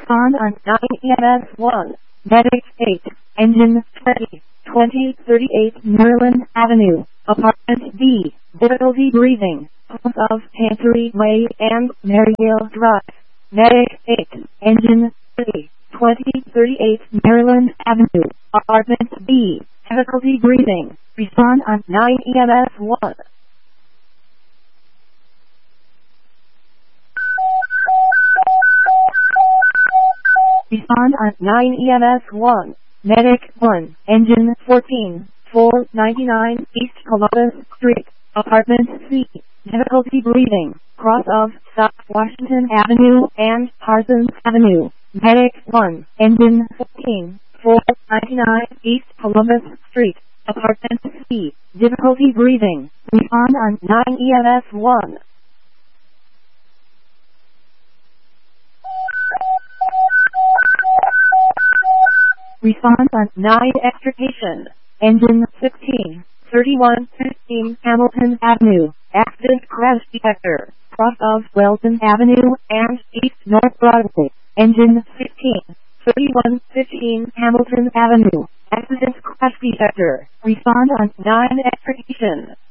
Respond on 9 EMS 1. Medic 8. Engine 20. 2038 Maryland Avenue. Apartment B. Difficulty breathing. Pump of Chancery Way and Maryhill Drive. Medic 8. Engine 3. 2038 Maryland Avenue. Apartment B. Difficulty breathing. Respond on 9 EMS 1. Respond on 9 EMS 1. Medic 1. Engine 14. 499 East Columbus Street. Apartment C. Difficulty breathing. Cross of South Washington Avenue and Parsons Avenue. Medic 1. Engine 14. 499 East Columbus Street. Apartment C. Difficulty breathing. Respond on 9 EMS 1. Respond on 9 extrication. Engine 16. 3115 Hamilton Avenue. Accident crash detector. Cross of Weldon Avenue and East North Broadway. Engine 16. 3115 Hamilton Avenue. Accident crash detector. Respond on 9 extrication.